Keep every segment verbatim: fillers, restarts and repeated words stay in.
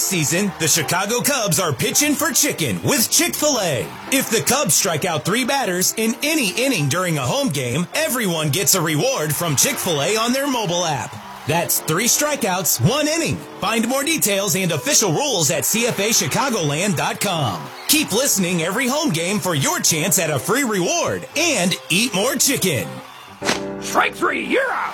season, the Chicago Cubs are pitching for chicken with Chick-fil-A. If the Cubs strike out three batters in any inning during a home game, everyone gets a reward from Chick-fil-A on their mobile app. That's three strikeouts, one inning. Find more details and official rules at C F A Chicagoland dot com. Keep listening every home game for your chance at a free reward and eat more chicken. Strike three, you're out.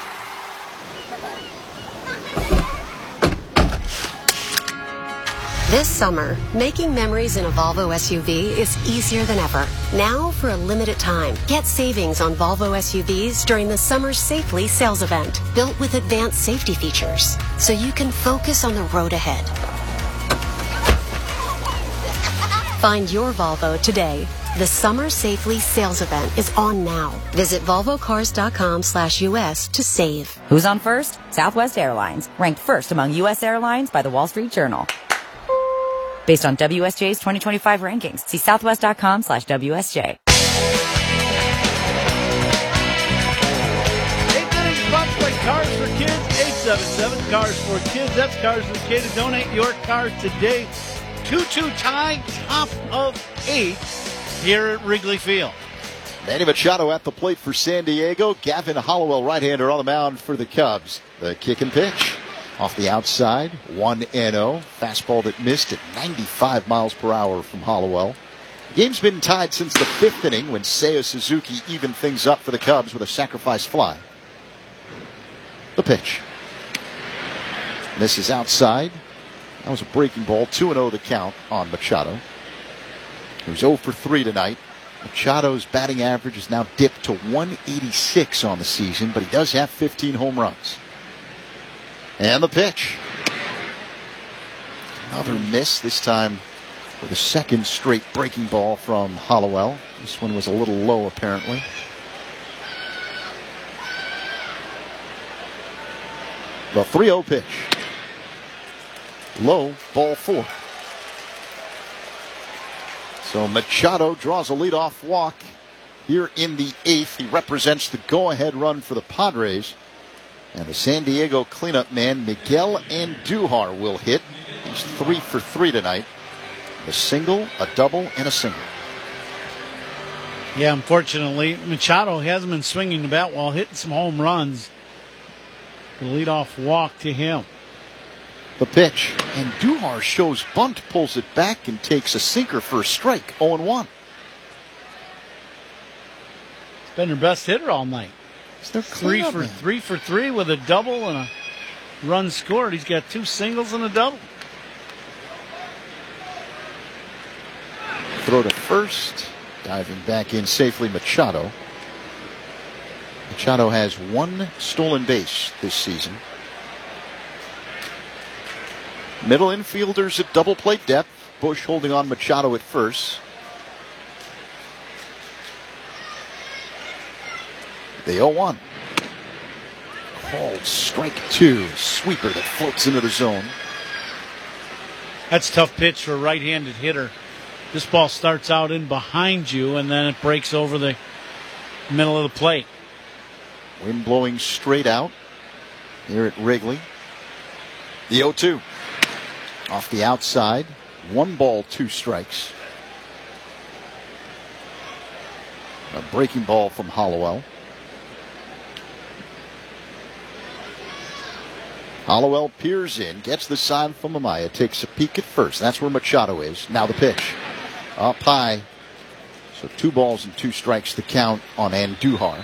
This summer, making memories in a Volvo S U V is easier than ever. Now, for a limited time, get savings on Volvo S U Vs during the Summer Safely sales event, built with advanced safety features, so you can focus on the road ahead. Find your Volvo today. The Summer Safely sales event is on now. Visit Volvo Cars dot com slash U S to save. Who's on first? Southwest Airlines, ranked first among U S airlines by the Wall Street Journal. Based on W S J's twenty twenty-five rankings. See southwest dot com slash W S J. Eight Innings sponsored by Cars for Kids. eight seven seven Cars for Kids. That's Cars for Kids. Donate your car today. two two tie, top of eight here at Wrigley Field. Manny Machado at the plate for San Diego. Gavin Hollowell, right-hander, on the mound for the Cubs. The kick and pitch. Off the outside, one and oh. Fastball that missed at ninety-five miles per hour from Hollowell. The game's been tied since the fifth inning when Seiya Suzuki evened things up for the Cubs with a sacrifice fly. The pitch. Misses outside. That was a breaking ball. two and oh the count on Machado. He was oh for three tonight. Machado's batting average is now dipped to one eighty-six on the season, but he does have fifteen home runs. And the pitch. Another miss, this time with a second straight breaking ball from Hollowell. This one was a little low, apparently. The three oh pitch. Low, ball four. So Machado draws a leadoff walk here in the eighth. He represents the go-ahead run for the Padres. And the San Diego cleanup man, Miguel Andujar, will hit. He's three for three tonight. A single, a double, and a single. Yeah, unfortunately, Machado hasn't been swinging the bat while hitting some home runs. The leadoff walk to him. The pitch. Andujar shows bunt, pulls it back, and takes a sinker for a strike. oh and one. He's been their best hitter all night. Three for man. three for three with a double and a run scored. He's got two singles and a double. Throw to first. Diving back in safely, Machado. Machado has one stolen base this season. Middle infielders at double plate depth. Bush holding on Machado at first. The oh one. Called strike two. Sweeper that floats into the zone. That's a tough pitch for a right-handed hitter. This ball starts out in behind you, and then it breaks over the middle of the plate. Wind blowing straight out here at Wrigley. The oh two. Off the outside. One ball, two strikes. A breaking ball from Hollowell. Hollowell peers in, gets the sign from Amaya, takes a peek at first. That's where Machado is. Now the pitch. Up high. So two balls and two strikes to count on Andujar.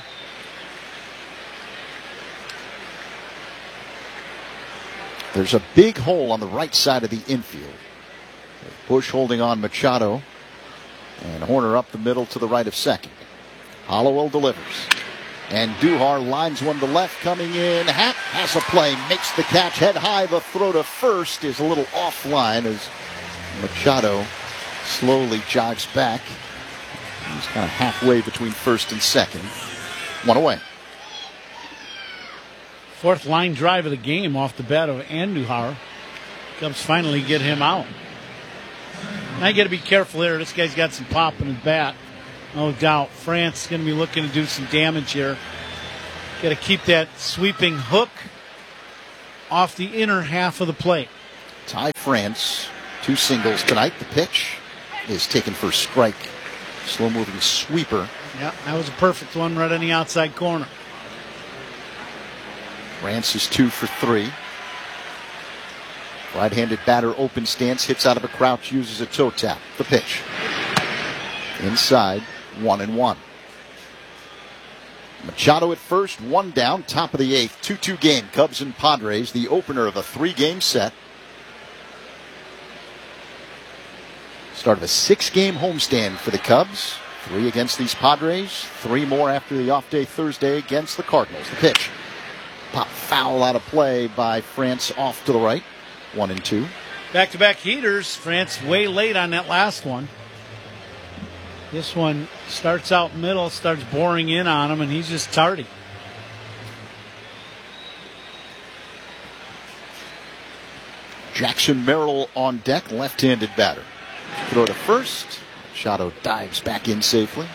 There's a big hole on the right side of the infield. Bush holding on Machado. And Horner up the middle to the right of second. Hollowell delivers. And Andujar lines one to left, coming in. Happ has a play, makes the catch head high. The throw to first is a little offline as Machado slowly jogs back. He's kind of halfway between first and second. One away. Fourth line drive of the game off the bat of Andujar. Cubs finally get him out. Now you got to be careful here. This guy's got some pop in his bat. No doubt. France is going to be looking to do some damage here. Got to keep that sweeping hook off the inner half of the plate. Ty France, two singles tonight. The pitch is taken for a strike. Slow-moving sweeper. Yeah, that was a perfect one right in the outside corner. France is two for three. Right-handed batter, open stance, hits out of a crouch, uses a toe tap. The pitch. Inside, one and one. Machado at first, one down, top of the eighth. two two game, Cubs and Padres, the opener of a three-game set. Start of a six-game homestand for the Cubs. Three against these Padres, three more after the off-day Thursday against the Cardinals. The pitch. Pop foul out of play by France off to the right. One and two. Back-to-back heaters. France way late on that last one. This one starts out middle, starts boring in on him, and he's just tardy. Jackson Merrill on deck, left-handed batter. Throw to first. Machado dives back in safely.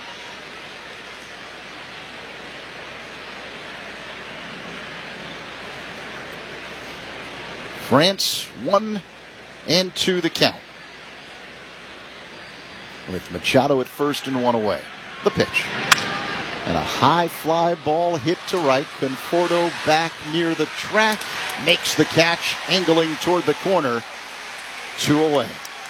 France, one and two the count. With Machado at first and one away. The pitch. And a high fly ball hit to right. Conforto back near the track. Makes the catch, angling toward the corner. Two away.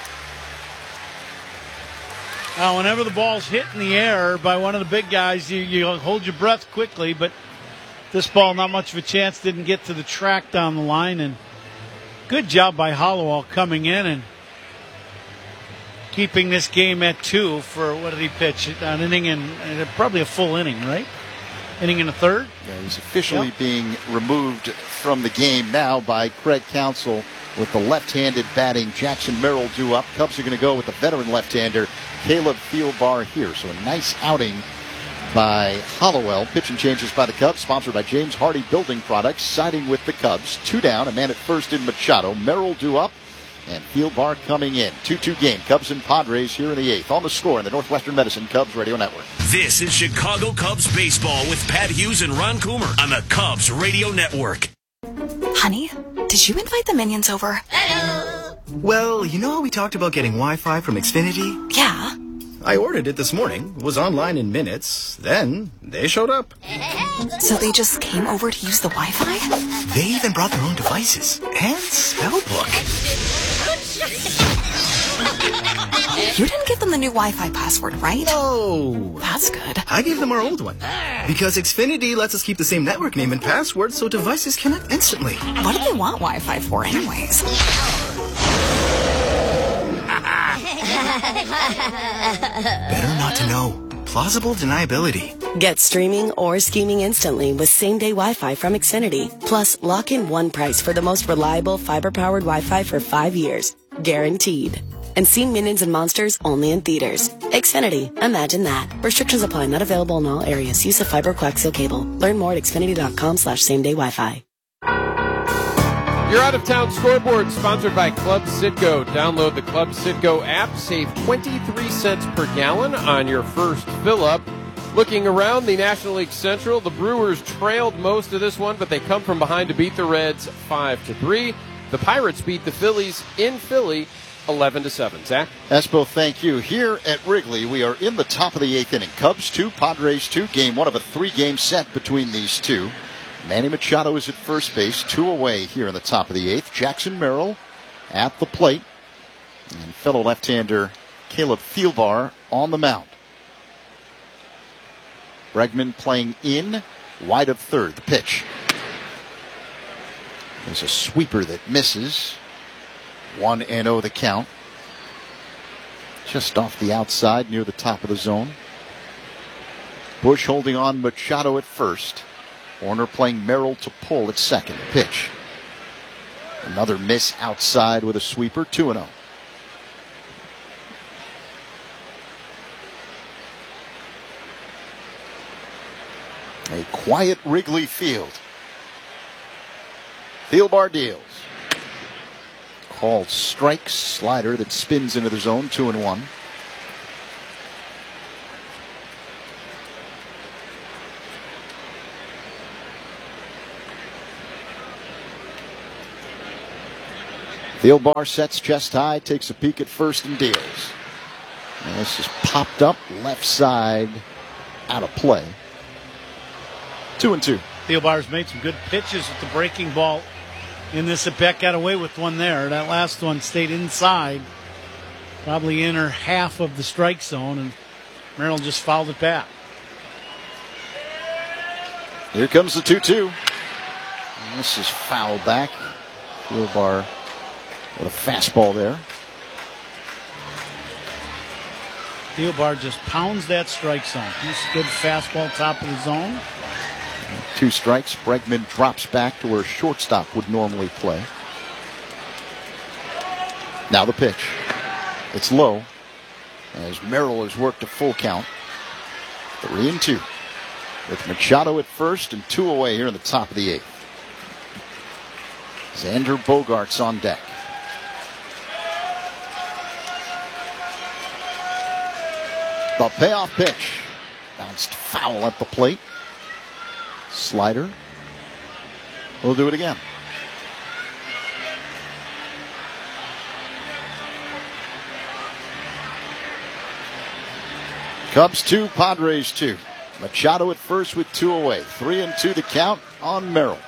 Now, whenever the ball's hit in the air by one of the big guys, you, you hold your breath quickly, but this ball, not much of a chance, didn't get to the track down the line. And good job by Hollowell coming in and keeping this game at two for, what did he pitch? An inning and uh, probably a full inning, right? Inning and a third? Yeah, he's officially yep. being removed from the game now by Craig Counsell with the left-handed batting. Jackson Merrill due up. Cubs are going to go with the veteran left-hander, Caleb Thielbar here. So a nice outing by Hollowell. Pitching changes by the Cubs, sponsored by James Hardy Building Products, siding with the Cubs. Two down, a man at first in Machado. Merrill due up, and Thielbar coming in. two two game, Cubs and Padres here in the eighth. On the score in the Northwestern Medicine Cubs Radio Network. This is Chicago Cubs baseball with Pat Hughes and Ron Coomer on the Cubs Radio Network. Honey, did you invite the minions over? Hello. Well, you know how we talked about getting Wi-Fi from Xfinity? Yeah. I ordered it this morning, was online in minutes, then they showed up. So they just came over to use the Wi-Fi? They even brought their own devices and spell book. You didn't give them the new Wi-Fi password, right? No. That's good. I gave them our old one. Because Xfinity lets us keep the same network name and password so devices connect instantly. What do they want Wi-Fi for anyways? Better not to know. Plausible deniability. Get streaming or scheming instantly with same-day Wi-Fi from Xfinity. Plus, lock in one price for the most reliable fiber-powered Wi-Fi for five years. Guaranteed. And see Minions and Monsters only in theaters. Xfinity. Imagine that. Restrictions apply. Not available in all areas. Use of fiber coaxial cable. Learn more at xfinity.com slash same-day Wi-Fi. Your out-of-town scoreboard sponsored by Club Citgo. Download the Club Citgo app. Save twenty-three cents per gallon on your first fill-up. Looking around the National League Central, the Brewers trailed most of this one, but they come from behind to beat the Reds five to three. The Pirates beat the Phillies in Philly eleven to seven. Zach? Espo, thank you. Here at Wrigley, we are in the top of the eighth inning. Cubs two, Padres two. Game one of a three-game set between these two. Manny Machado is at first base, two away here in the top of the eighth. Jackson Merrill at the plate. And fellow left-hander Caleb Thielbar on the mound. Bregman playing in, wide of third. The pitch. There's a sweeper that misses. one and oh the count. Just off the outside near the top of the zone. Bush holding on Machado at first. Warner playing Merrill to pull at second. Pitch. Another miss outside with a sweeper. two and oh. A quiet Wrigley Field. Thielbar deals. Called strike, slider that spins into the zone. Two and one. Thielbar sets chest high, takes a peek at first and deals. And this is popped up left side, out of play. Two and two. Thielbar's made some good pitches with the breaking ball in this at bat. Got away with one there. That last one stayed inside, probably inner half of the strike zone, and Merrill just fouled it back. Here comes the two two. This is fouled back. Thielbar with a fastball there. Thielbar just pounds that strike zone. He's a good fastball, top of the zone. Two strikes. Bregman drops back to where shortstop would normally play. Now the pitch. It's low as Merrill has worked a full count. Three and two. With Machado at first and two away here in the top of the eighth. Xander Bogaerts on deck. The payoff pitch. Bounced foul at the plate. Slider. We'll do it again. Cubs two, Padres two. Machado at first with two away. Three and two the count on Merrill.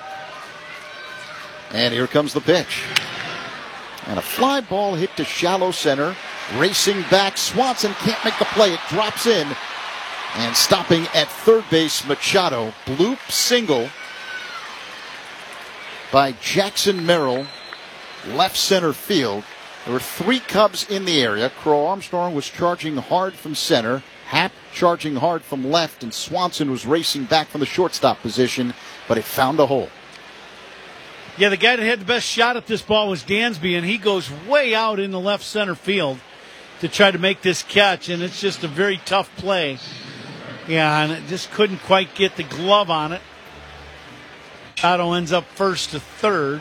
And here comes the pitch. And a fly ball hit to shallow center. Racing back, Swanson can't make the play. It drops in. And stopping at third base, Machado. Bloop single by Jackson Merrill. Left center field. There were three Cubs in the area. Crow Armstrong was charging hard from center. Happ charging hard from left. And Swanson was racing back from the shortstop position. But it found a hole. Yeah, the guy that had the best shot at this ball was Dansby, and he goes way out in the left center field to try to make this catch, and it's just a very tough play. Yeah, and it just couldn't quite get the glove on it. Machado ends up first to third.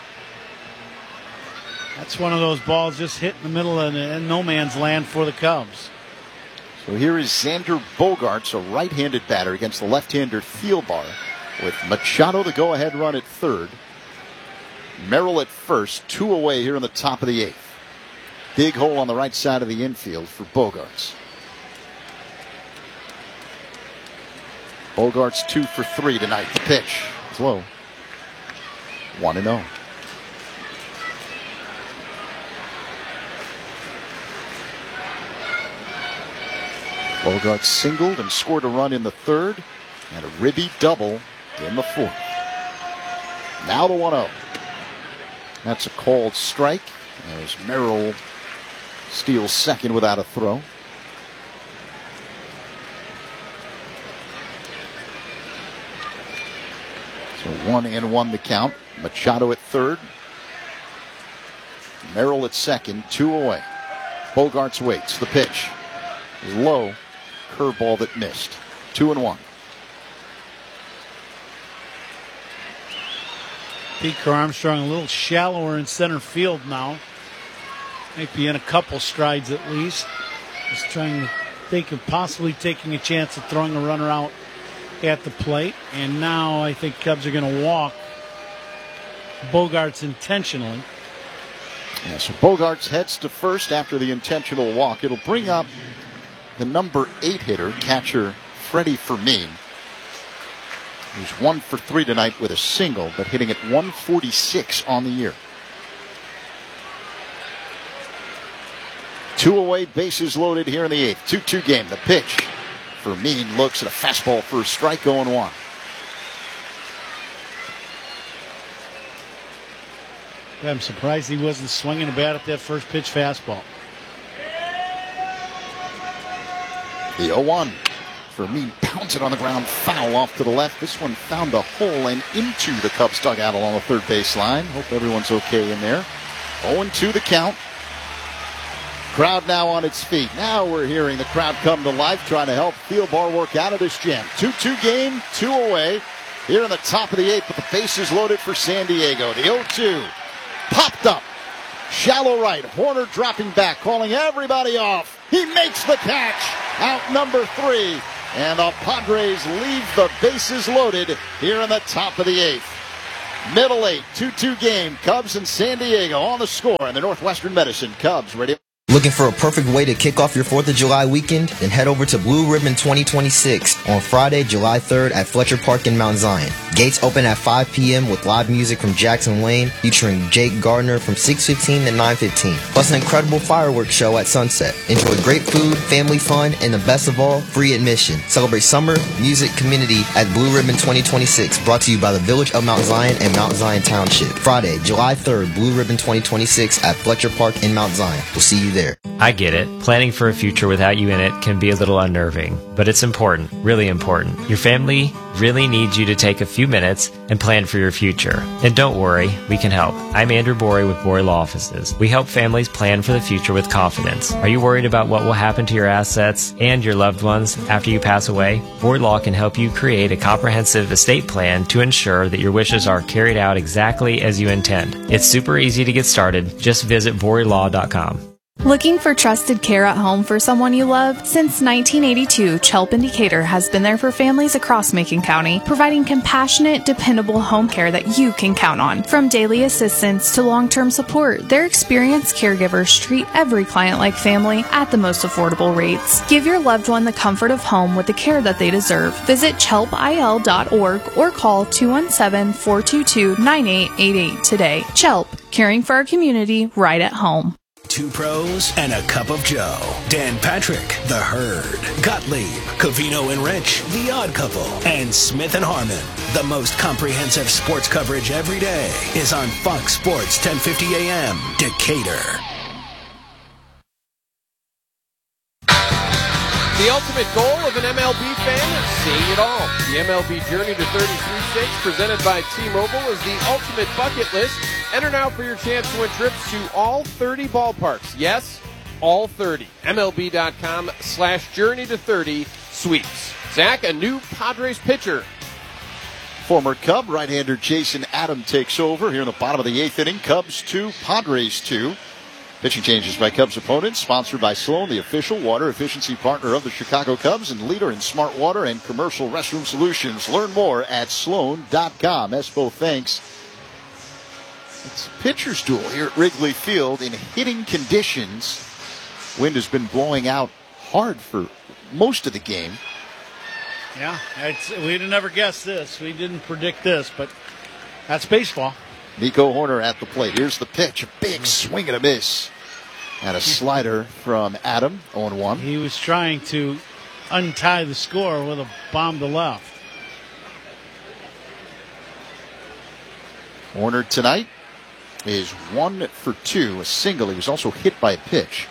That's one of those balls just hit in the middle of no man's land for the Cubs. So here is Xander Bogaerts, a right-handed batter against the left-hander Thielbar, with Machado the go-ahead run at third. Merrill at first, two away here in the top of the eighth. Big hole on the right side of the infield for Bogaerts. Bogaerts two for three tonight. The pitch is low. one and oh. Bogaerts singled and scored a run in the third, and a Ribby double in the fourth. Now the one oh. That's a called strike as Merrill steals second without a throw. So one and one the count. Machado at third. Merrill at second, two away. Bogaerts waits. The pitch is low. Curveball that missed. Two and one. Pete Armstrong a little shallower in center field now. Might be in a couple strides at least. Just trying to think of possibly taking a chance of throwing a runner out at the plate. And now I think Cubs are going to walk Bogaerts intentionally. Yeah, so Bogaerts heads to first after the intentional walk. It'll bring up the number eight hitter, catcher Freddie Fermin, who's one for three tonight with a single, but hitting at one forty-six on the year. Two away, bases loaded here in the eighth. two two game. The pitch. Fermin looks at a fastball for a strike, oh and one. I'm surprised he wasn't swinging a bat at that first pitch fastball. The oh one. Fermin pounds it on the ground, foul off to the left. This one found a hole and into the Cubs dugout along the third base line. Hope everyone's okay in there. oh and two the count. Crowd now on its feet. Now we're hearing the crowd come to life, trying to help Thielbar work out of this jam. two two game, two away. Here in the top of the eighth, but the bases loaded for San Diego. The oh two. Popped up. Shallow right. Horner dropping back, calling everybody off. He makes the catch. Out number three. And the Padres leave the bases loaded here in the top of the eighth. Middle eight, two two game. Cubs and San Diego on the score in the Northwestern Medicine Cubs Radio. Looking for a perfect way to kick off your fourth of July weekend? Then head over to Blue Ribbon twenty twenty-six on Friday, July third at Fletcher Park in Mount Zion. Gates open at five p.m. with live music from Jackson Lane featuring Jake Gardner from six fifteen to nine fifteen. Plus an incredible fireworks show at sunset. Enjoy great food, family fun, and the best of all, free admission. Celebrate summer, music, community at Blue Ribbon twenty twenty-six, brought to you by the Village of Mount Zion and Mount Zion Township. Friday, July third, Blue Ribbon twenty twenty-six at Fletcher Park in Mount Zion. We'll see you there. I get it. Planning for a future without you in it can be a little unnerving, but it's important, really important. Your family really needs you to take a few minutes and plan for your future. And don't worry, we can help. I'm Andrew Borey with Borey Law Offices. We help families plan for the future with confidence. Are you worried about what will happen to your assets and your loved ones after you pass away? Borey Law can help you create a comprehensive estate plan to ensure that your wishes are carried out exactly as you intend. It's super easy to get started. Just visit borey law dot com. Looking for trusted care at home for someone you love? Since nineteen eighty-two, Chelp and Decatur has been there for families across Macon County, providing compassionate, dependable home care that you can count on. From daily assistance to long-term support, their experienced caregivers treat every client like family at the most affordable rates. Give your loved one the comfort of home with the care that they deserve. Visit chelp I L dot org or call two one seven, four two two, nine eight eight eight today. Chelp, caring for our community right at home. Two pros and a cup of Joe. Dan Patrick, The Herd. Gottlieb, Covino and Rich, The Odd Couple. And Smith and Harmon. The most comprehensive sports coverage every day is on Fox Sports ten fifty A M, Decatur. The ultimate goal of an M L B fan? Seeing it all. The M L B Journey to thirty-three six, presented by T-Mobile, is the ultimate bucket list. Enter now for your chance to win trips to all thirty ballparks. Yes, all thirty. M L B dot com slash journey to thirty sweeps. Zach, a new Padres pitcher. Former Cub right-hander Jason Adam takes over here in the bottom of the eighth inning. Cubs two, Padres two. Pitching changes by Cubs opponents, sponsored by Sloan, the official water efficiency partner of the Chicago Cubs and leader in smart water and commercial restroom solutions. Learn more at sloan dot com. Espo thanks. It's a pitcher's duel here at Wrigley Field in hitting conditions. Wind has been blowing out hard for most of the game. Yeah, it's, we'd have never guessed this. We didn't predict this, but that's baseball. Nico Horner at the plate. Here's the pitch. A big swing and a miss. And a slider from Adam, oh and one. He was trying to untie the score with a bomb to left. Horner tonight is one for two, a single. He was also hit by a pitch.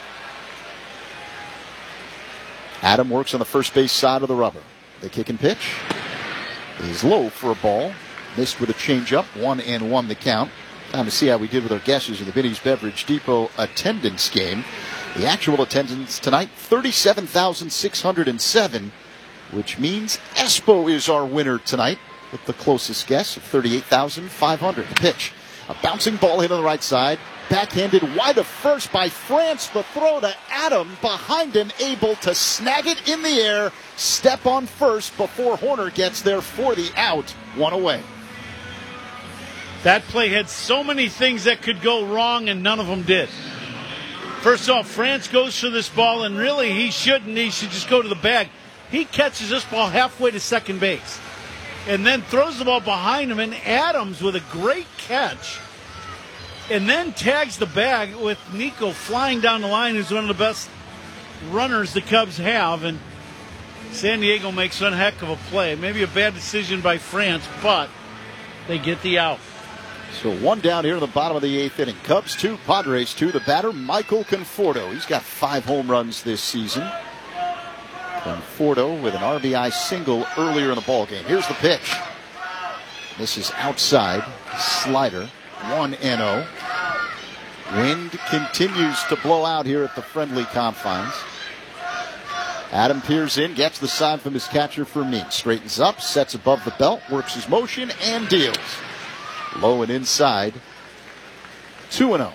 Adam works on the first base side of the rubber. The kick and pitch is low for a ball. Missed with a changeup, one and one the count. Time to see how we did with our guesses in the Vinny's Beverage Depot attendance game. The actual attendance tonight, thirty-seven thousand six hundred seven, which means Espo is our winner tonight with the closest guess of thirty-eight thousand five hundred. The pitch, a bouncing ball hit on the right side. Backhanded wide of first by France. The throw to Adam behind him, able to snag it in the air. Step on first before Horner gets there for the out. One away. That play had so many things that could go wrong, and none of them did. First off, France goes for this ball, and really he shouldn't. He should just go to the bag. He catches this ball halfway to second base and then throws the ball behind him, and Adams with a great catch and then tags the bag with Nico flying down the line, who's one of the best runners the Cubs have, and San Diego makes one heck of a play. Maybe a bad decision by France, but they get the out. So one down here in the bottom of the eighth inning. Cubs two, Padres two. The batter, Michael Conforto. He's got five home runs this season. Conforto with an R B I single earlier in the ballgame. Here's the pitch. This is outside. Slider. one and oh. Wind continues to blow out here at the friendly confines. Adam peers in, gets the sign from his catcher for me. Straightens up, sets above the belt, works his motion, and deals. Low and inside. two and oh.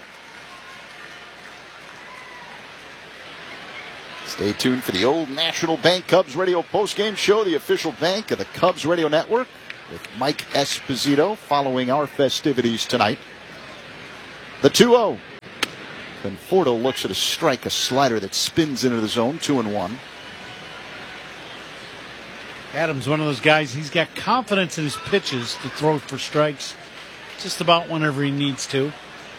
Stay tuned for the Old National Bank Cubs Radio postgame show, the official bank of the Cubs Radio Network. with Mike Esposito following our festivities tonight. The two oh. Conforto looks at a strike, a slider that spins into the zone, two and one. Adams, one of those guys, he's got confidence in his pitches to throw for strikes just about whenever he needs to.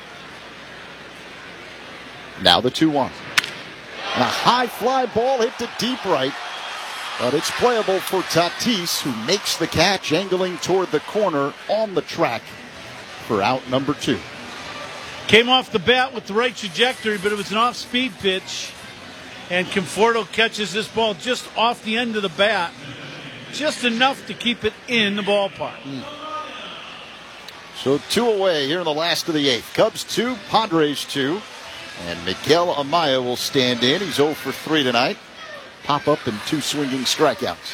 Now the two one. And a high fly ball hit to deep right. But it's playable for Tatis, who makes the catch, angling toward the corner on the track for out number two. Came off the bat with the right trajectory, but it was an off-speed pitch. And Conforto catches this ball just off the end of the bat. Just enough to keep it in the ballpark. Mm. So two away here in the last of the eighth. Cubs two, Padres two. And Miguel Amaya will stand in. He's oh for three tonight. Pop up and two swinging strikeouts.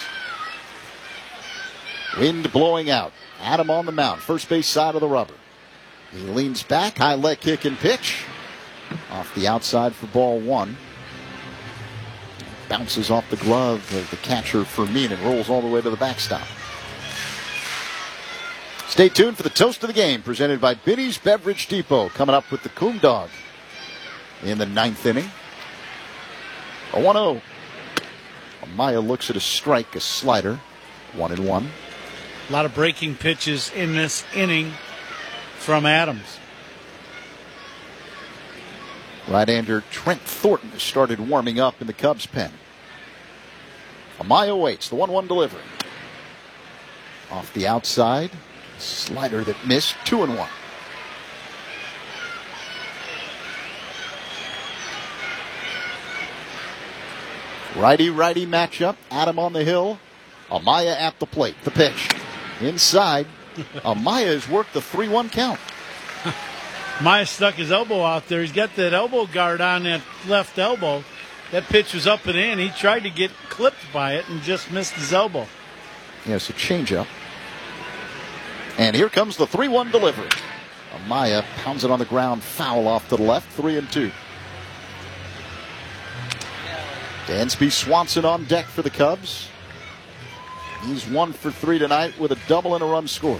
Wind blowing out. Adam on the mound. First base side of the rubber. He leans back. High leg kick and pitch. Off the outside for ball one. Bounces off the glove of the catcher Fermin and rolls all the way to the backstop. Stay tuned for the toast of the game presented by Binny's Beverage Depot. Coming up with the Coom Dog in the ninth inning. A one oh. Amaya looks at a strike, a slider. One and one. A lot of breaking pitches in this inning from Adams. Right-hander Trent Thornton has started warming up in the Cubs pen. Amaya waits. The one one delivery. Off the outside. Slider that missed. Two and one. Righty-righty matchup. Adam on the hill. Amaya at the plate. The pitch. Inside. Amaya has worked the three one count. Amaya stuck his elbow out there. He's got that elbow guard on that left elbow. That pitch was up and in. He tried to get clipped by it and just missed his elbow. Yes, a changeup. And here comes the three one delivery. Amaya pounds it on the ground. Foul off to the left. Three and two. Dansby Swanson on deck for the Cubs. He's one for three tonight with a double and a run scored.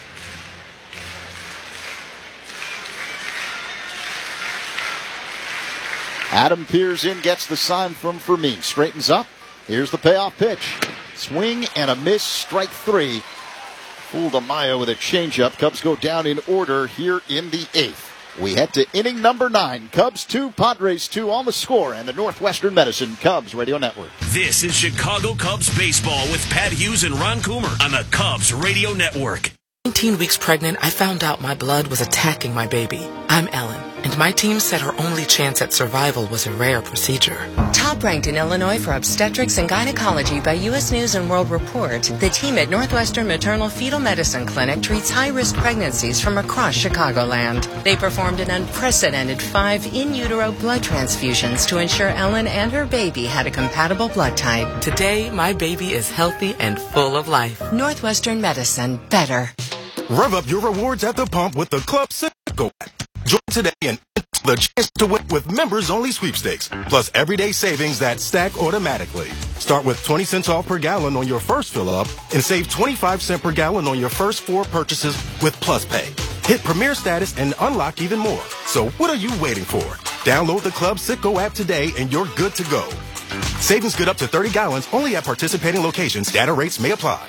Adam peers in, gets the sign from Fermin. Straightens up. Here's the payoff pitch. Swing and a miss. Strike three. Fooled Amaya with a changeup. Cubs go down in order here in the eighth. We head to inning number nine. Cubs two, Padres two on the score, and the Northwestern Medicine Cubs Radio Network. This is Chicago Cubs baseball with Pat Hughes and Ron Coomer on the Cubs Radio Network. nineteen weeks pregnant, I found out my blood was attacking my baby. I'm Ellen, and my team said her only chance at survival was a rare procedure. Top ranked in Illinois for obstetrics and gynecology by U S News and World Report, the team at Northwestern Maternal Fetal Medicine Clinic treats high-risk pregnancies from across Chicagoland. They performed an unprecedented five in utero blood transfusions to ensure Ellen and her baby had a compatible blood type. Today, my baby is healthy and full of life. Northwestern Medicine. Better. Rev up your rewards at the pump with the Club Citgo app. Join today and enter the chance to win with members-only sweepstakes, plus everyday savings that stack automatically. Start with twenty cents off per gallon on your first fill-up and save twenty-five cents per gallon on your first four purchases with Plus Pay. Hit Premier status and unlock even more. So what are you waiting for? Download the Club Citgo app today and you're good to go. Savings good up to thirty gallons only at participating locations. Data rates may apply.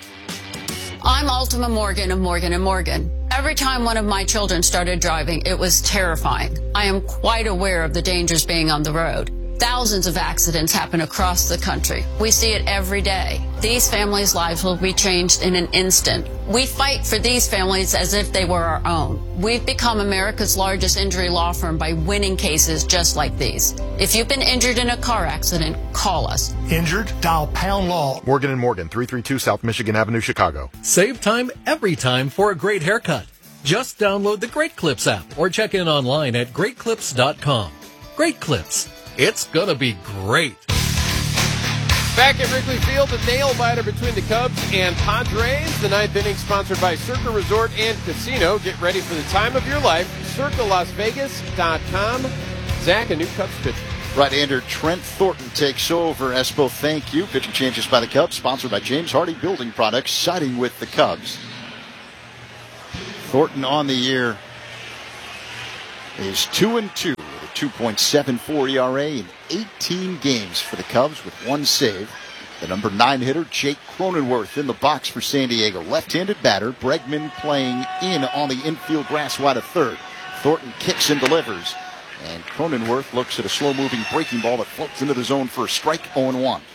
I'm Ultima Morgan of Morgan and Morgan. Every time one of my children started driving, it was terrifying. I am quite aware of the dangers being on the road. Thousands of accidents happen across the country. We see it every day. These families' lives will be changed in an instant. We fight for these families as if they were our own. We've become America's largest injury law firm by winning cases just like these. If you've been injured in a car accident, call us. Injured? Dial pound law. Morgan and Morgan, three thirty-two South Michigan Avenue, Chicago. Save time every time for a great haircut. Just download the Great Clips app or check in online at great clips dot com. Great Clips. It's gonna be great. Back at Wrigley Field, the nail biter between the Cubs and Padres. The ninth inning sponsored by Circa Resort and Casino. Get ready for the time of your life. circa las vegas dot com. Zach, a new Cubs pitcher. Right-hander Trent Thornton takes over. Espo, thank you. Pitching changes by the Cubs, sponsored by James Hardy Building Products, siding with the Cubs. Thornton on the year is two and two with a two point seven four E R A in eighteen games for the Cubs with one save. The number nine hitter, Jake Cronenworth, in the box for San Diego. Left-handed batter, Bregman playing in on the infield grass wide of third. Thornton kicks and delivers. And Cronenworth looks at a slow-moving breaking ball that floats into the zone for a strike, oh and one.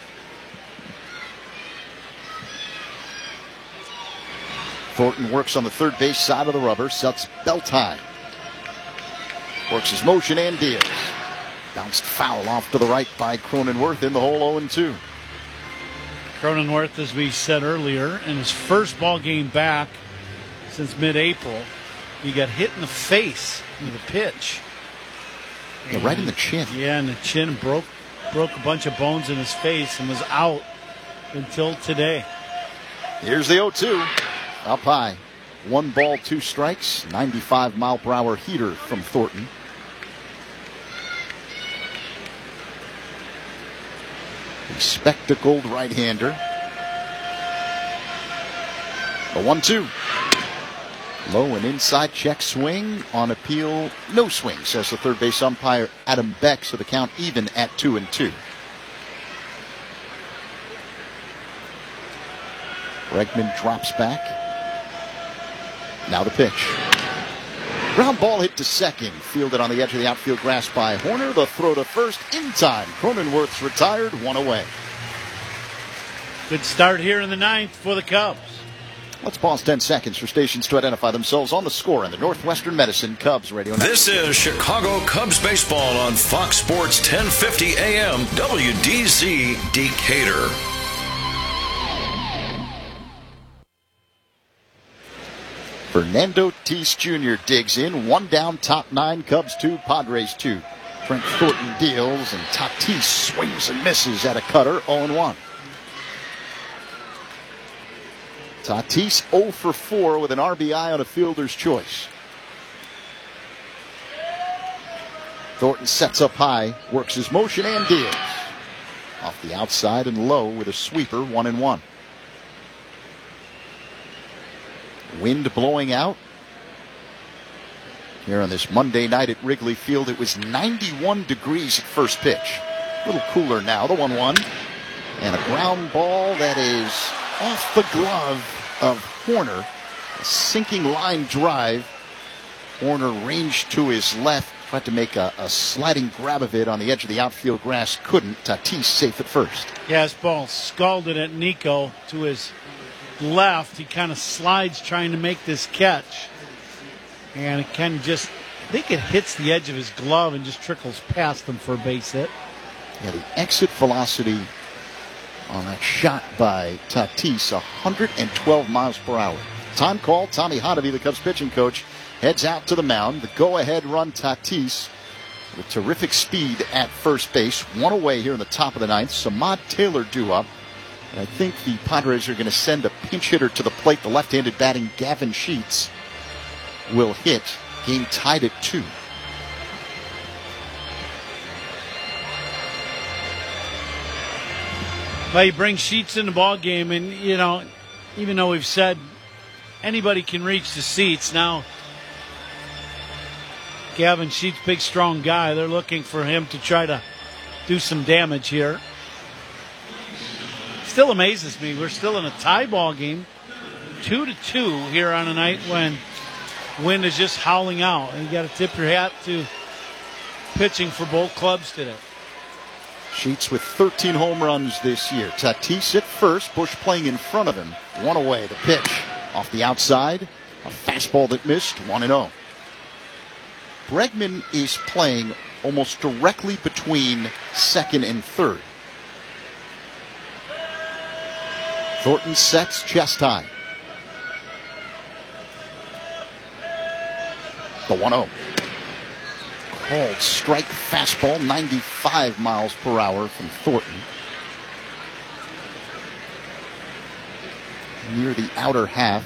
Thornton works on the third base side of the rubber, sets belt high. Works his motion and deals. Bounced foul off to the right by Cronenworth in the hole, oh and two. Cronenworth, as we said earlier, in his first ball game back since mid-April, he got hit in the face with a pitch. Yeah, right in the chin. Yeah, in the chin, broke broke a bunch of bones in his face and was out until today. Here's the oh two. Up high. One ball, two strikes. ninety-five mile per hour heater from Thornton. The spectacled right-hander. The one two. Low and inside check swing. On appeal, no swing, says the third base umpire Adam Beck, so the count even at two and two. Bregman drops back. Now the pitch. Ground ball hit to second. Fielded on the edge of the outfield grass by Horner. The throw to first in time. Cronenworth's retired, one away. Good start here in the ninth for the Cubs. Let's pause ten seconds for stations to identify themselves on the score in the Northwestern Medicine Cubs Radio Network. This is Chicago Cubs baseball on Fox Sports ten fifty A M W D Z Decatur. Fernando Tatis Junior digs in. One down, top nine. Cubs two, Padres two. Trent Thornton deals, and Tatis swings and misses at a cutter, oh and one. Tatis oh for four with an R B I on a fielder's choice. Thornton sets up high, works his motion and deals. Off the outside and low with a sweeper, one and one. Wind blowing out. Here on this Monday night at Wrigley Field, it was ninety-one degrees at first pitch. A little cooler now, the one one. And a ground ball that is off the glove of Horner. A sinking line drive. Horner ranged to his left, tried to make a, a sliding grab of it on the edge of the outfield grass. Couldn't. Tatis safe at first. Yeah, his ball scalded at Nico to his left. He kind of slides trying to make this catch, and it kind of just, I think it hits the edge of his glove and just trickles past him for a base hit. Yeah, the exit velocity on that shot by Tatis, one hundred twelve miles per hour. Time call. Tommy Hotovy, the Cubs pitching coach, heads out to the mound. The go-ahead run, Tatis with terrific speed at first base. One away here in the top of the ninth. Samad Taylor due up. And I think the Padres are going to send a pinch hitter to the plate. The left-handed batting Gavin Sheets will hit. Game tied at two. Well, you bring Sheets in the ball game, and you know, even though we've said anybody can reach the seats, now Gavin Sheets, big strong guy, they're looking for him to try to do some damage here. Still amazes me. We're still in a tie ball game, two to two here on a night when wind is just howling out. And you got to tip your hat to pitching for both clubs today. Sheets with thirteen home runs this year. Tatis at first, Bush playing in front of him. One away. The pitch off the outside, a fastball that missed. One and zero. Bregman is playing almost directly between second and third. Thornton sets chest high. The one oh. Called strike fastball, ninety-five miles per hour from Thornton. Near the outer half.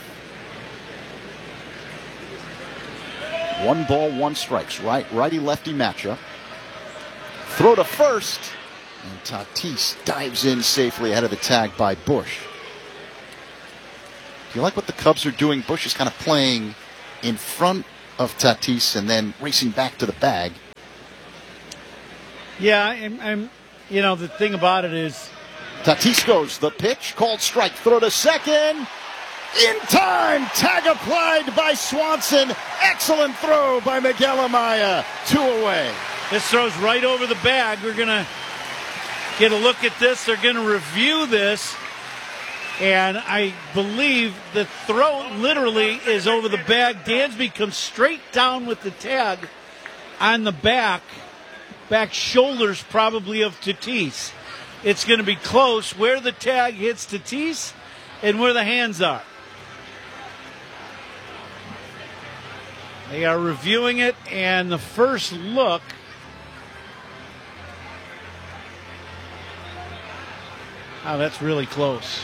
One ball, one strikes. Right, righty-lefty matchup. Throw to first. And Tatis dives in safely ahead of the tag by Bush. you like what the Cubs are doing? Bush is kind of playing in front of Tatis and then racing back to the bag. Yeah, I'm, I'm you know, the thing about it is... Tatis goes, the pitch, called strike, throw to second. In time, tag applied by Swanson. Excellent throw by Miguel Amaya. Two away. This throws right over the bag. We're going to get a look at this. They're going to review this. And I believe the throw literally is over the bag. Dansby comes straight down with the tag on the back. Back shoulders probably of Tatis. It's going to be close where the tag hits Tatis and where the hands are. They are reviewing it, and the first look... Oh, that's really close.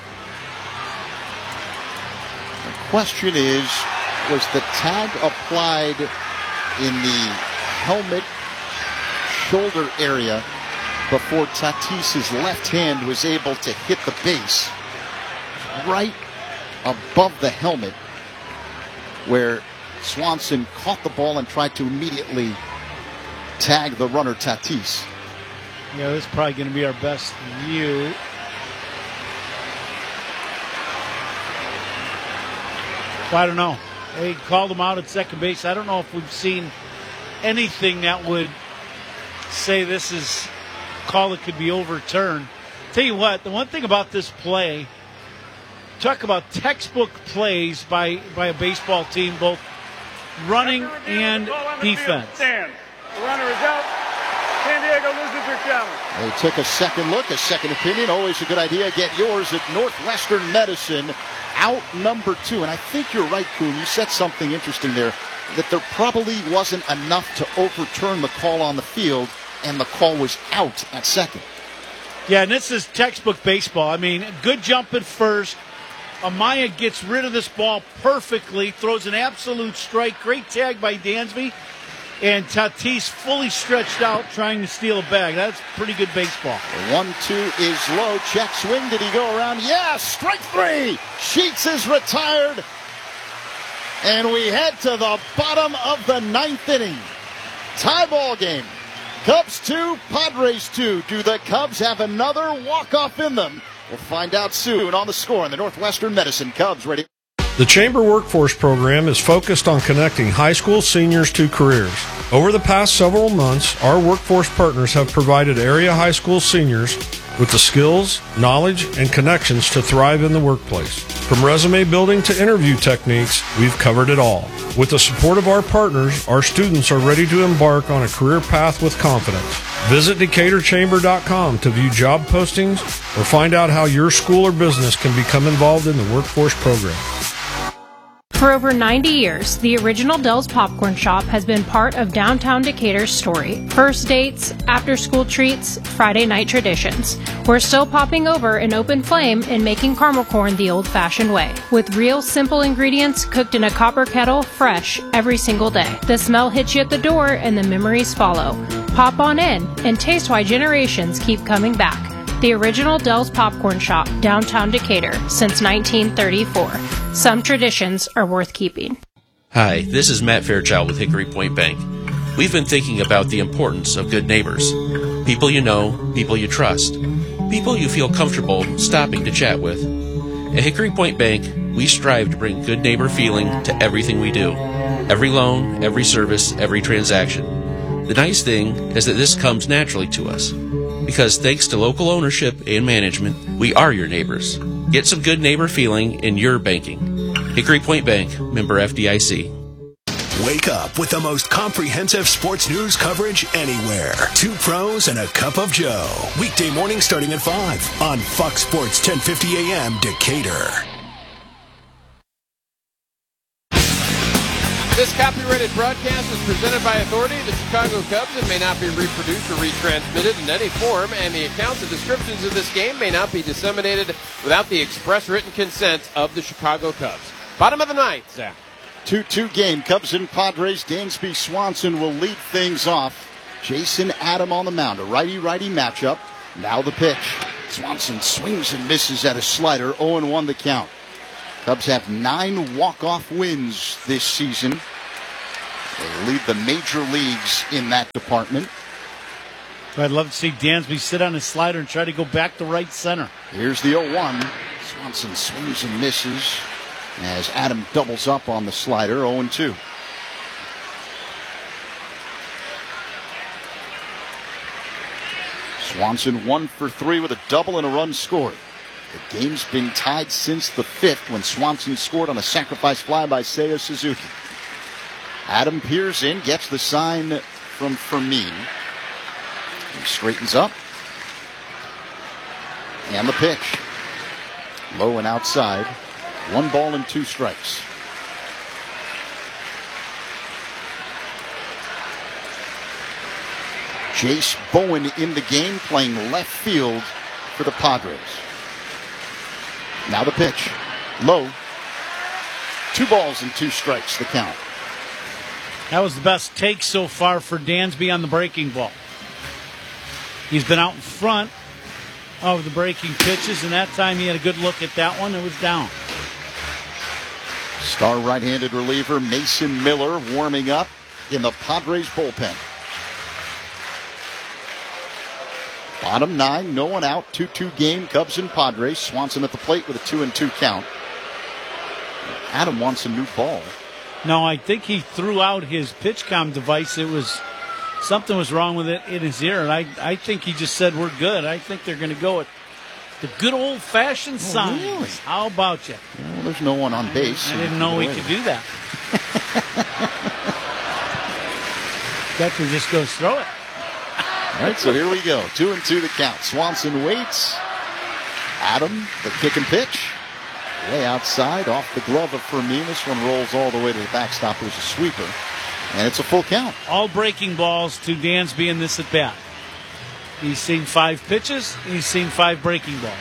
The question is, was the tag applied in the helmet shoulder area before Tatis's left hand was able to hit the base right above the helmet, where Swanson caught the ball and tried to immediately tag the runner Tatis? Yeah, this is probably going to be our best view. Well, I don't know. They called him out at second base. I don't know if we've seen anything that would say this is a call that could be overturned. Tell you what, the one thing about this play, talk about textbook plays by, by a baseball team, both running and defense. Stand. The runner is out. San Diego loses their challenge. They took a second look, a second opinion. Always a good idea. Get yours at Northwestern Medicine. Out number two. And I think you're right, Kuhn. You said something interesting there, that there probably wasn't enough to overturn the call on the field, and the call was out at second. Yeah, and this is textbook baseball. I mean, good jump at first. Amaya gets rid of this ball perfectly, throws an absolute strike. Great tag by Dansby. And Tatis fully stretched out trying to steal a bag. That's pretty good baseball. The one two is low. Check swing. Did he go around? Yes! Strike three! Sheets is retired. And we head to the bottom of the ninth inning. Tie ball game. Cubs two, Padres two. Do the Cubs have another walk-off in them? We'll find out soon on The Score on the Northwestern Medicine Cubs Radio. The Chamber Workforce Program is focused on connecting high school seniors to careers. Over the past several months, our workforce partners have provided area high school seniors with the skills, knowledge, and connections to thrive in the workplace. From resume building to interview techniques, we've covered it all. With the support of our partners, our students are ready to embark on a career path with confidence. Visit Decatur Chamber dot com to view job postings or find out how your school or business can become involved in the workforce program. For over ninety years, the original Dell's Popcorn Shop has been part of downtown Decatur's story. First dates, after-school treats, Friday night traditions. We're still popping over an open flame and making caramel corn the old-fashioned way. With real simple ingredients cooked in a copper kettle, fresh every single day. The smell hits you at the door and the memories follow. Pop on in and taste why generations keep coming back. The original Dell's Popcorn Shop, downtown Decatur, since nineteen thirty-four. Some traditions are worth keeping. Hi, this is Matt Fairchild with Hickory Point Bank. We've been thinking about the importance of good neighbors. People you know, people you trust. People you feel comfortable stopping to chat with. At Hickory Point Bank, we strive to bring good neighbor feeling to everything we do. Every loan, every service, every transaction. The nice thing is that this comes naturally to us. Because thanks to local ownership and management, we are your neighbors. Get some good neighbor feeling in your banking. Hickory Point Bank, member F D I C. Wake up with the most comprehensive sports news coverage anywhere. Two pros and a cup of Joe. Weekday morning starting at five on Fox Sports ten fifty A M Decatur. This copyrighted broadcast is presented by authority of the Chicago Cubs and may not be reproduced or retransmitted in any form, and the accounts and descriptions of this game may not be disseminated without the express written consent of the Chicago Cubs. Bottom of the ninth, Zach. two two game, Cubs and Padres. Dansby Swanson will lead things off. Jason Adam on the mound, a righty-righty matchup. Now the pitch. Swanson swings and misses at a slider, oh and one the count. Cubs have nine walk-off wins this season. They lead the major leagues in that department. I'd love to see Dansby sit on his slider and try to go back to right center. Here's the oh one. Swanson swings and misses as Adam doubles up on the slider, oh and two. Swanson one for three with a double and a run scored. The game's been tied since the fifth when Swanson scored on a sacrifice fly by Seiya Suzuki. Adam peers in, gets the sign from Fermin. He straightens up. And the pitch. Low and outside. One ball and two strikes. Jace Bowen in the game, playing left field for the Padres. Now the pitch. Low. Two balls and two strikes, the count. That was the best take so far for Dansby on the breaking ball. He's been out in front of the breaking pitches, and that time he had a good look at that one. It was down. Star right-handed reliever Mason Miller warming up in the Padres bullpen. Bottom nine, no one out, two two game, Cubs and Padres. Swanson at the plate with a two and two count. Adam wants a new ball. No, I think he threw out his PitchCom device. It was something was wrong with it in his ear, and I, I think he just said we're good. I think they're going to go with the good old-fashioned Oh, signs. really? How about you? Well, there's no one on base. I didn't know he could do that. Catcher just goes throw it. All right, so here we go. Two and two to count. Swanson waits. Adam, the kick and pitch. Way outside, off the glove of Fermin. This one rolls all the way to the backstop. It was a sweeper. And it's a full count. All breaking balls to Dansby in this at-bat. He's seen five pitches. He's seen five breaking balls.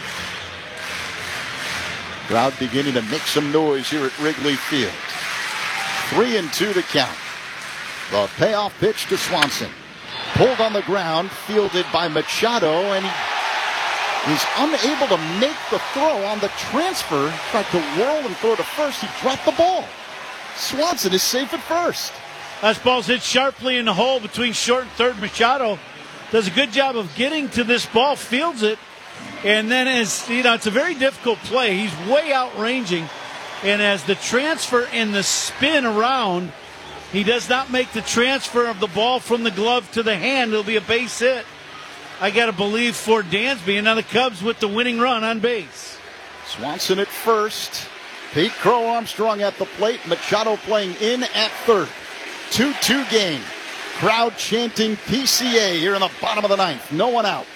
Crowd beginning to make some noise here at Wrigley Field. Three and two to count. The payoff pitch to Swanson. Pulled on the ground, fielded by Machado, and he is unable to make the throw on the transfer. Tried to whirl and throw to first. He dropped the ball. Swanson is safe at first. That ball's hit sharply in the hole between short and third. Machado does a good job of getting to this ball, fields it, and then as you know, it's a very difficult play. He's way outranging, and as the transfer and the spin around, he does not make the transfer of the ball from the glove to the hand. It'll be a base hit. I got to believe for Dansby, and now the Cubs with the winning run on base. Swanson at first. Pete Crow Armstrong at the plate. Machado playing in at third. two two game. Crowd chanting P C A here in the bottom of the ninth. No one out.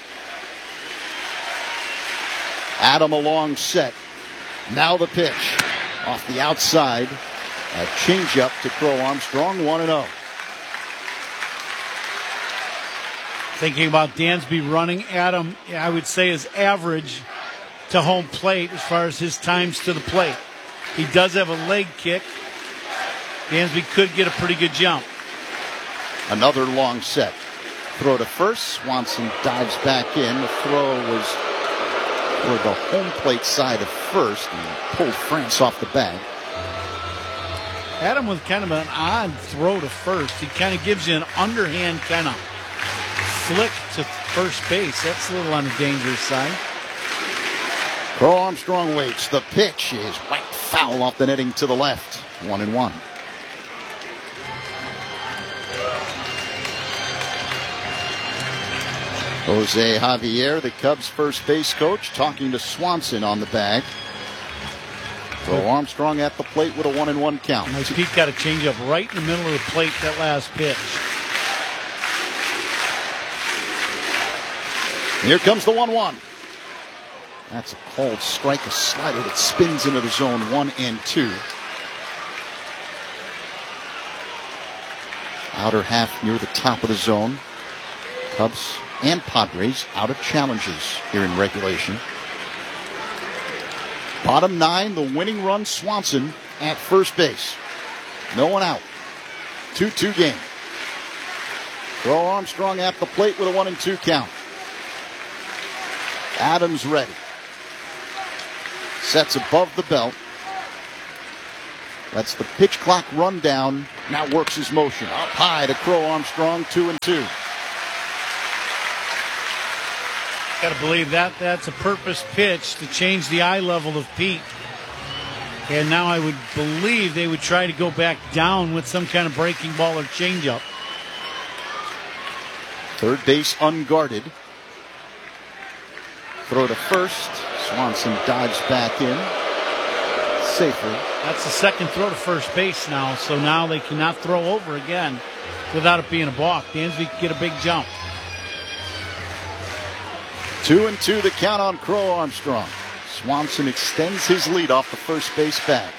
Adam a long set. Now the pitch. Off the outside. A changeup to Crow Armstrong. one and oh. Thinking about Dansby running, Adam, I would say, is average to home plate as far as his times to the plate. He does have a leg kick. Dansby could get a pretty good jump. Another long set. Throw to first. Swanson dives back in. The throw was toward the home plate side of first and pulled France off the bag. Adam with kind of an odd throw to first. He kind of gives you an underhand kind of flick to first base. That's a little on the dangerous side. Crow Armstrong waits. The pitch is whacked foul off the netting to the left. One and one. Jose Javier, the Cubs' first base coach, talking to Swanson on the bag. Crow Armstrong at the plate with a one and one count. Nice. Pete got a changeup right in the middle of the plate that last pitch. Here comes the one one. That's a called strike, a slider that spins into the zone, one and two. Outer half near the top of the zone. Cubs and Padres out of challenges here in regulation. Bottom nine, the winning run, Swanson at first base. No one out. two two game. Crow Armstrong at the plate with a one and two count. Adams ready. Sets above the belt. That's the pitch clock rundown. Now works his motion. Up high to Crow Armstrong, two and two. Got to believe that that's a purpose pitch to change the eye level of Pete. And now I would believe they would try to go back down with some kind of breaking ball or changeup. Third base unguarded. Throw to first. Swanson dives back in. Safer. That's the second throw to first base now, so now they cannot throw over again without it being a balk. Dansby can get a big jump. Two and two to count on Crow Armstrong. Swanson extends his lead off the first base bag.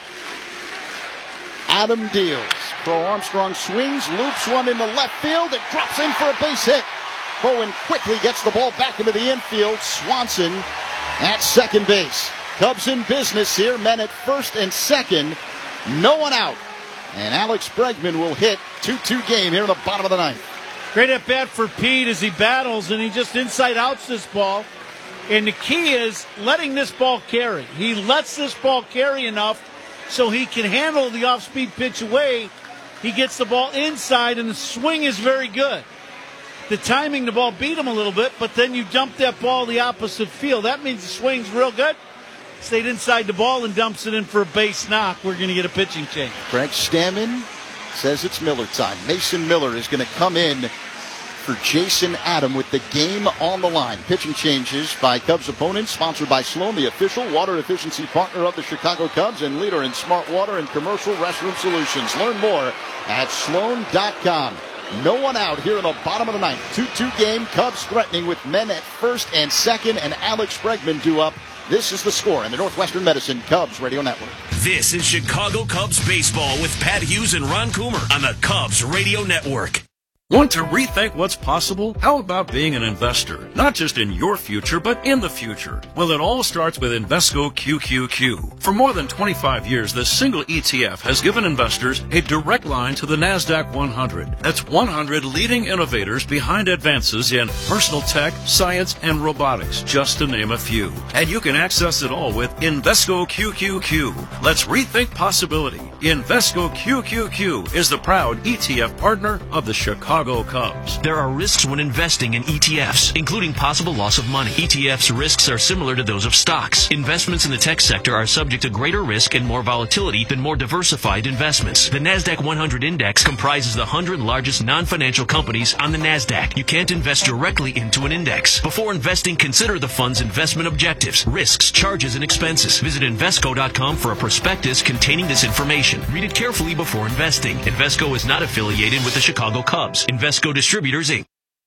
Adam deals. Crow Armstrong swings, loops one into left field. It drops in for a base hit. Bowen quickly gets the ball back into the infield. Swanson at second base. Cubs in business here. Men at first and second. No one out. And Alex Bregman will hit. two two game here in the bottom of the ninth. Great at bat for Pete as he battles, and he just inside outs this ball. And the key is letting this ball carry. He lets this ball carry enough so he can handle the off-speed pitch away. He gets the ball inside, and the swing is very good. The timing, the ball beat him a little bit, but then you dump that ball the opposite field. That means the swing's real good. Stayed inside the ball and dumps it in for a base knock. We're going to get a pitching change. Greg Stammen says it's Miller time. Mason Miller is going to come in for Jason Adam with the game on the line. Pitching changes by Cubs opponents, sponsored by Sloan, the official water efficiency partner of the Chicago Cubs and leader in smart water and commercial restroom solutions. Learn more at sloan dot com. No one out here in the bottom of the ninth. two two game, Cubs threatening with men at first and second, and Alex Bregman due up. This is the score in the Northwestern Medicine Cubs Radio Network. This is Chicago Cubs baseball with Pat Hughes and Ron Coomer on the Cubs Radio Network. Want to rethink what's possible? How about being an investor? Not just in your future, but in the future. Well, it all starts with Invesco Q Q Q. For more than twenty-five years, this single E T F has given investors a direct line to the NASDAQ one hundred. That's one hundred leading innovators behind advances in personal tech, science, and robotics, just to name a few. And you can access it all with Invesco Q Q Q. Let's rethink possibility. Invesco Q Q Q is the proud E T F partner of the Chicago Cubs. There are risks when investing in E T Fs, including possible loss of money. E T Fs' risks are similar to those of stocks. Investments in the tech sector are subject to greater risk and more volatility than more diversified investments. The NASDAQ one hundred index comprises the one hundred largest non-financial companies on the NASDAQ. You can't invest directly into an index. Before investing, consider the fund's investment objectives, risks, charges, and expenses. Visit Invesco dot com for a prospectus containing this information. Read it carefully before investing. Invesco is not affiliated with the Chicago Cubs. Invesco Distributors, Incorporated.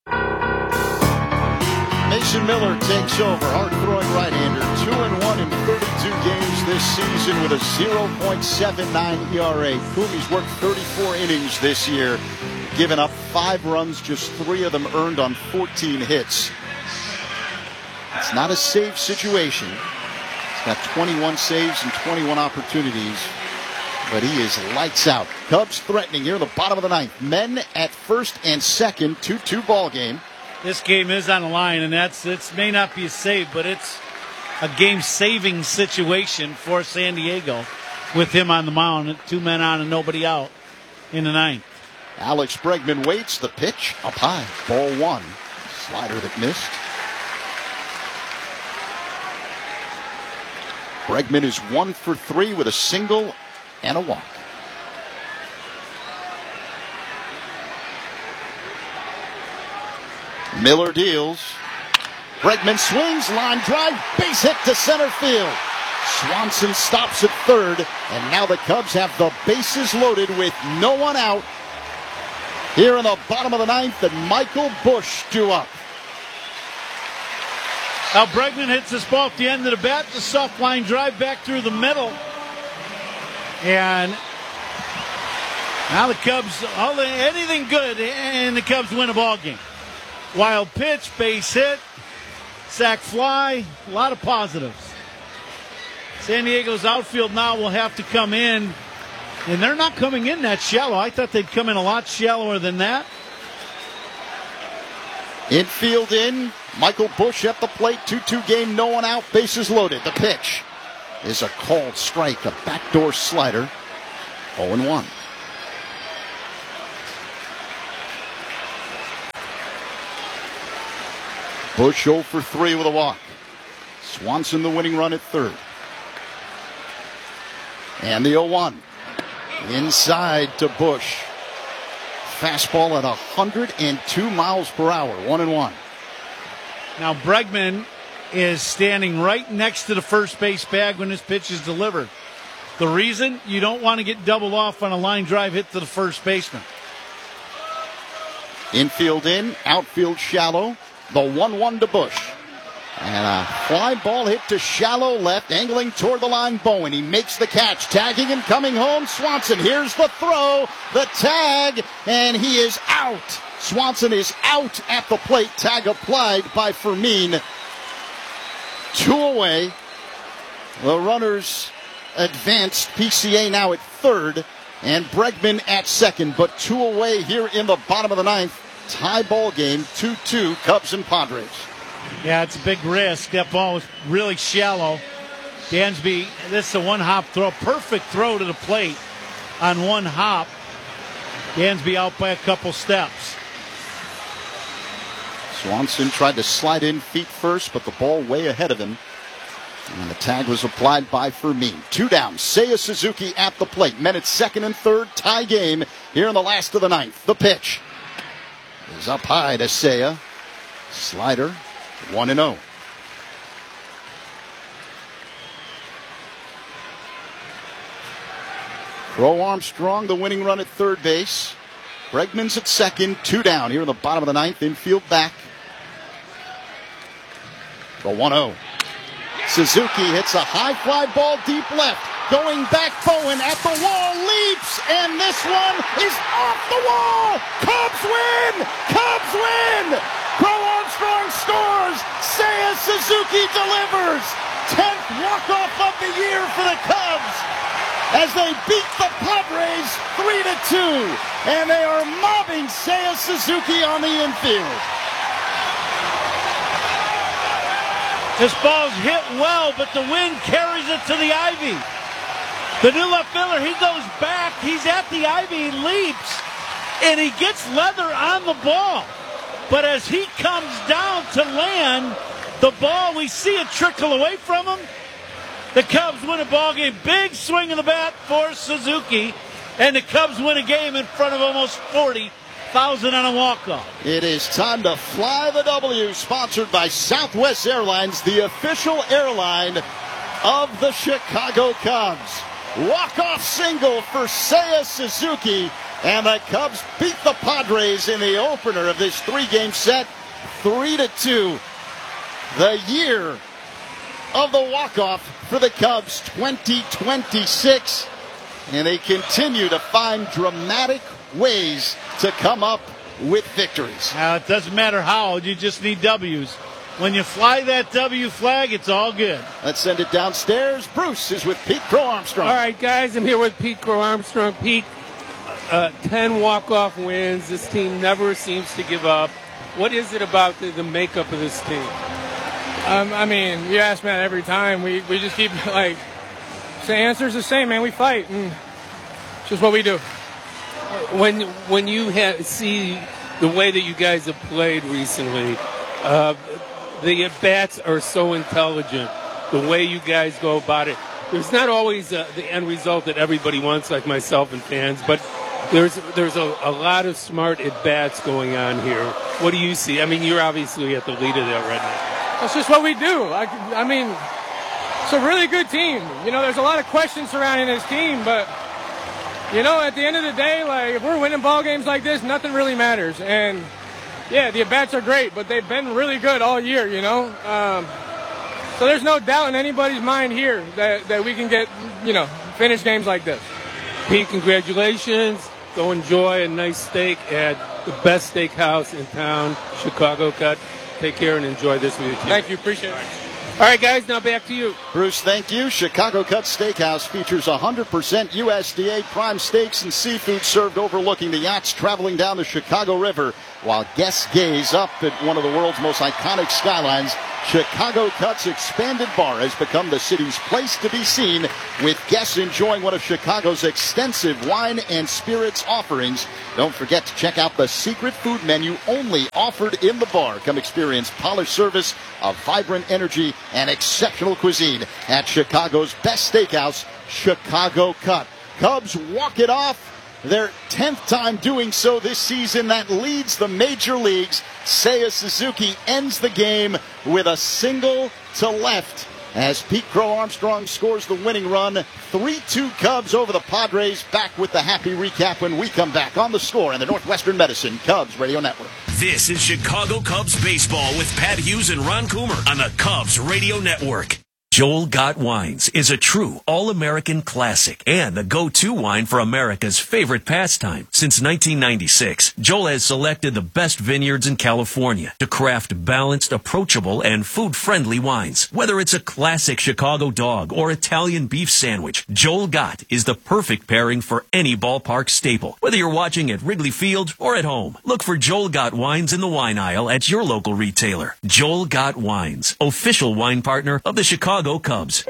Mason Miller takes over, hard-throwing right-hander, two and one in thirty-two games this season with a zero point seven nine E R A. Kumi's worked thirty-four innings this year, given up five runs, just three of them earned on fourteen hits. It's not a save situation. He's got twenty-one saves and twenty-one opportunities, but he is lights out. Cubs threatening here in the bottom of the ninth. Men at first and second, two two ball game. This game is on the line, and that's it may not be a save, but it's a game-saving situation for San Diego with him on the mound. Two men on and nobody out in the ninth. Alex Bregman waits. The pitch up high. Ball one. Slider that missed. Bregman is one for three with a single and a walk. Miller deals. Bregman swings, line drive, base hit to center field. Swanson stops at third, and now the Cubs have the bases loaded with no one out. Here in the bottom of the ninth, and Michael Busch due up. Now Bregman hits this ball at the end of the bat, the soft line drive back through the middle. And now the Cubs, all the, anything good, and the Cubs win a ball game. Wild pitch, base hit, sac fly, a lot of positives. San Diego's outfield now will have to come in, and they're not coming in that shallow. I thought they'd come in a lot shallower than that. Infield in, Michael Busch at the plate, two two game, no one out, bases loaded. The pitch is a called strike, a backdoor slider. oh and one. Bush oh for three with a walk. Swanson the winning run at third. And the oh one. Inside to Bush. Fastball at one hundred two miles per hour. One and one. Now Bregman is standing right next to the first base bag when this pitch is delivered. The reason, you don't want to get doubled off on a line drive hit to the first baseman. Infield in, outfield shallow. The one one to Bush. And a fly ball hit to shallow left, angling toward the line. Bowen, he makes the catch, tagging and coming home. Swanson, here's the throw, the tag, and he is out. Swanson is out at the plate. Tag applied by Fermin. Two away. The runners advanced. P C A now at third, and Bregman at second, but two away here in the bottom of the ninth. Tie ball game, two two, Cubs and Padres. Yeah, it's a big risk. That ball was really shallow. Dansby, this is a one-hop throw. Perfect throw to the plate on one hop. Dansby out by a couple steps. Swanson tried to slide in feet first, but the ball way ahead of him. And the tag was applied by Fermin. Two down. Seiya Suzuki at the plate. Men at second and third. Tie game here in the last of the ninth. The pitch is up high to Seiya. Slider, one and oh. Crow Armstrong, the winning run at third base. Bregman's at second. Two down here in the bottom of the ninth. Infield back. The one oh. Suzuki hits a high fly ball deep left. Going back, Bowen at the wall, leaps, and this one is off the wall. Cubs win! Cubs win! Crow Armstrong scores. Seiya Suzuki delivers. tenth walk-off of the year for the Cubs as they beat the Padres three to two, and they are mobbing Seiya Suzuki on the infield. This ball's hit well, but the wind carries it to the ivy. The new left fielder, he goes back. He's at the ivy, he leaps, and he gets leather on the ball. But as he comes down to land, the ball, we see it trickle away from him. The Cubs win a ball game. Big swing of the bat for Suzuki, and the Cubs win a game in front of almost forty thousand on a walk-off. It is time to fly the W, sponsored by Southwest Airlines, the official airline of the Chicago Cubs. Walk-off single for Seiya Suzuki, and the Cubs beat the Padres in the opener of this three-game set, three to two. The year of the walk-off for the Cubs, twenty twenty-six, and they continue to find dramatic ways to come up with victories. Now, it doesn't matter how, you just need W's. When you fly that W flag, it's all good. Let's send it downstairs. Bruce is with Pete Crow Armstrong. All right, guys, I'm here with Pete Crow Armstrong. Pete, uh, ten walk-off wins. This team never seems to give up. What is it about the, the makeup of this team? Um, I mean, you ask me that every time. We, we just keep, like, the answer's the same, man. We fight, and it's just what we do. When when you ha- see the way that you guys have played recently, uh, the at-bats are so intelligent, the way you guys go about it. There's not always uh, the end result that everybody wants, like myself and fans, but there's there's a, a lot of smart at-bats going on here. What do you see? I mean, you're obviously at the lead of that right now. That's just what we do. I, I mean, it's a really good team. You know, there's a lot of questions surrounding this team, but, you know, at the end of the day, like, if we're winning ball games like this, nothing really matters. And, yeah, the at-bats are great, but they've been really good all year, you know. Um, so there's no doubt in anybody's mind here that, that we can get, you know, finish games like this. Pete, congratulations. Go enjoy a nice steak at the best steakhouse in town, Chicago Cut. Take care and enjoy this with you. Thank you. Appreciate it. All right, guys, now back to you. Bruce, thank you. Chicago Cut Steakhouse features one hundred percent U S D A prime steaks and seafood served overlooking the yachts traveling down the Chicago River while guests gaze up at one of the world's most iconic skylines Chicago Cut's expanded bar has become the city's place to be seen, with guests enjoying one of Chicago's extensive wine and spirits offerings. Don't forget to check out the secret food menu only offered in the bar. Come experience polished service, a vibrant energy, and exceptional cuisine at Chicago's best steakhouse, Chicago Cut. Cubs walk it off. Their tenth time doing so this season. That leads the major leagues. Seiya Suzuki ends the game with a single to left as Pete Crow Armstrong scores the winning run. three two Cubs over the Padres. Back with the happy recap when we come back on The Score and the Northwestern Medicine Cubs Radio Network. This is Chicago Cubs baseball with Pat Hughes and Ron Coomer on the Cubs Radio Network. Joel Gott Wines is a true all-American classic and the go-to wine for America's favorite pastime. Since nineteen ninety-six, Joel has selected the best vineyards in California to craft balanced, approachable, and food-friendly wines. Whether it's a classic Chicago dog or Italian beef sandwich, Joel Gott is the perfect pairing for any ballpark staple. Whether you're watching at Wrigley Field or at home, look for Joel Gott Wines in the wine aisle at your local retailer. Joel Gott Wines, official wine partner of the Chicago Cubs.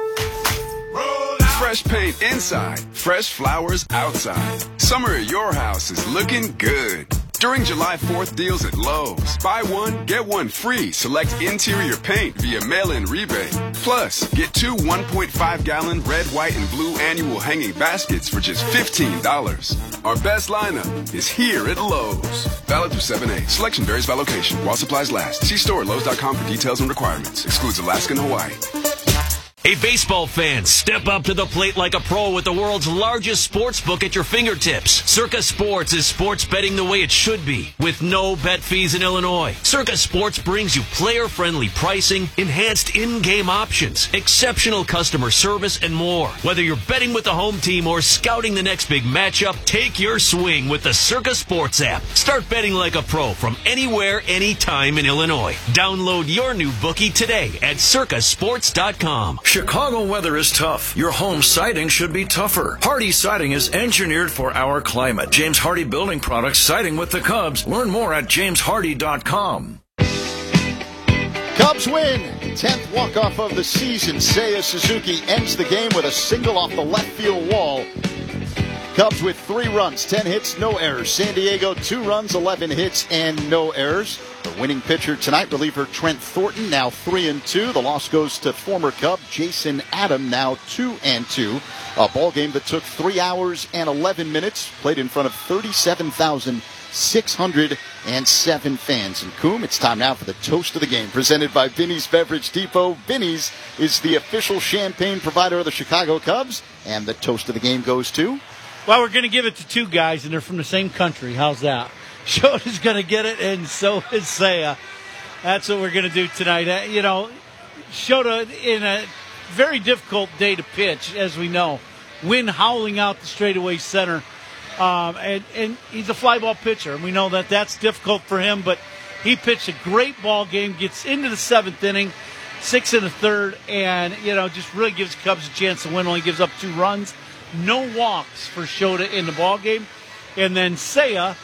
Fresh paint inside, fresh flowers outside. Summer at your house is looking good. During July fourth deals at Lowe's, buy one, get one free. Select interior paint via mail-in rebate. Plus, get two one point five gallon red, white, and blue annual hanging baskets for just fifteen dollars. Our best lineup is here at Lowe's. Valid through seven eight. Selection varies by location. While supplies last. See store at Lowe's dot com for details and requirements. Excludes Alaska and Hawaii. Hey, baseball fans, step up to the plate like a pro with the world's largest sports book at your fingertips. Circa Sports is sports betting the way it should be, with no bet fees in Illinois. Circa Sports brings you player-friendly pricing, enhanced in-game options, exceptional customer service, and more. Whether you're betting with the home team or scouting the next big matchup, take your swing with the Circa Sports app. Start betting like a pro from anywhere, anytime in Illinois. Download your new bookie today at circa sports dot com. Chicago weather is tough. Your home siding should be tougher. Hardy Siding is engineered for our climate. James Hardy Building Products, siding with the Cubs. Learn more at james hardy dot com. Cubs win. tenth walk-off of the season. Seiya Suzuki ends the game with a single off the left field wall. Cubs with three runs, ten hits, no errors. San Diego, two runs, eleven hits, and no errors. The winning pitcher tonight, reliever Trent Thornton, now three and two. The loss goes to former Cub Jason Adam, now two and two. A ball game that took three hours and eleven minutes, played in front of thirty-seven thousand six hundred seven fans. And Coom, it's time now for the toast of the game, presented by Vinnie's Beverage Depot. Vinnie's is the official champagne provider of the Chicago Cubs, and the toast of the game goes to... Well, we're going to give it to two guys, and they're from the same country. How's that? Shota's going to get it, and so is Seiya. That's what we're going to do tonight. Uh, you know, Shota in a very difficult day to pitch, as we know. Wind howling out the straightaway center. Um, and, and he's a fly ball pitcher, and we know that that's difficult for him, but he pitched a great ball game, gets into the seventh inning, six and a third, and, you know, just really gives the Cubs a chance to win, only gives up two runs. No walks for Shota in the ball game. And then Seiya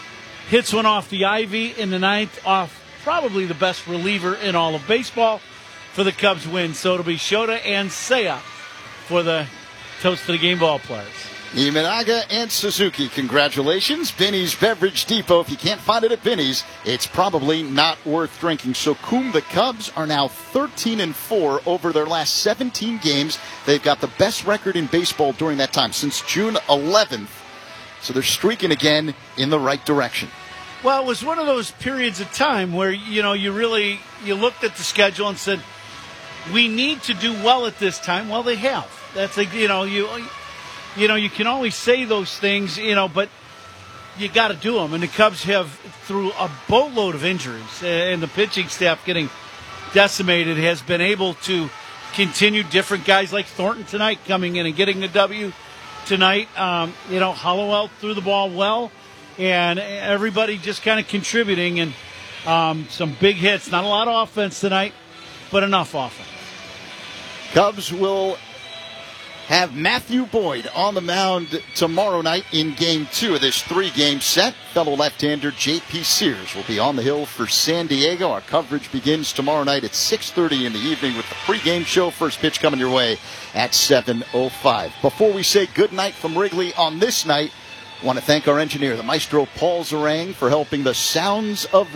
hits one off the Ivy in the ninth, off probably the best reliever in all of baseball for the Cubs win. So it'll be Shota and Seiya for the toast to the game ball players. Imanaga and Suzuki, congratulations. Vinnie's Beverage Depot. If you can't find it at Vinnie's, it's probably not worth drinking. So, Coom, the Cubs are now thirteen and four over their last seventeen games. They've got the best record in baseball during that time, since June eleventh. So they're streaking again in the right direction. Well, it was one of those periods of time where, you know, you really, you looked at the schedule and said, we need to do well at this time. Well, they have. That's like, you know, you... You know, you can always say those things, you know, but you got to do them. And the Cubs have, through a boatload of injuries and the pitching staff getting decimated, has been able to continue. Different guys like Thornton tonight coming in and getting the W tonight. Um, you know, Hollowell threw the ball well, and everybody just kind of contributing, and um, some big hits. Not a lot of offense tonight, but enough offense. Cubs will have Matthew Boyd on the mound tomorrow night in game two of this three-game set. Fellow left-hander J P Sears will be on the hill for San Diego. Our coverage begins tomorrow night at six thirty in the evening with the pregame show. First pitch coming your way at seven oh five. Before we say goodnight from Wrigley on this night, I want to thank our engineer, the maestro Paul Zarang, for helping the sounds of